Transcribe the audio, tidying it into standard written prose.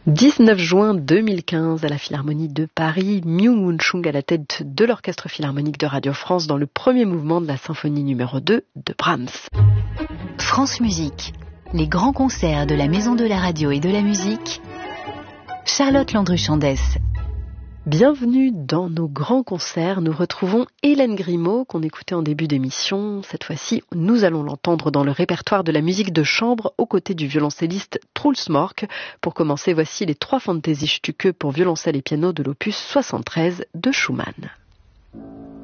19 juin 2015 à la Philharmonie de Paris, Myung-Whun Chung à la tête de l'Orchestre Philharmonique de Radio France dans le premier mouvement de la symphonie numéro 2 de Brahms. France Musique, les grands concerts de la Maison de la Radio et de la Musique. Charlotte Landru-Chandès. Bienvenue dans nos grands concerts. Nous retrouvons Hélène Grimaud qu'on écoutait en début d'émission. Cette fois-ci, nous allons l'entendre dans le répertoire de la musique de chambre aux côtés du violoncelliste Truls Mork. Pour commencer, voici les 3 Fantasiestücke pour violoncelle et piano de l'opus 73 de Schumann.